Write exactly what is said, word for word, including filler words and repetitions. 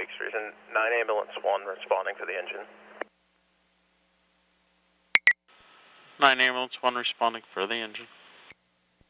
Lake Street, and nine Ambulance one responding for the engine. nine Ambulance one responding for the engine.